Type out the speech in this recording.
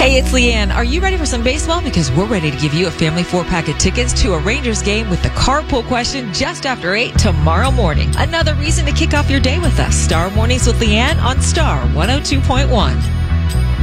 Hey, it's Leanne. Are you ready for some baseball? Because we're ready to give you a family 4-pack of tickets to a Rangers game with the carpool question just after 8 tomorrow morning. Another reason to kick off your day with us. Star Mornings with Leanne on Star 102.1.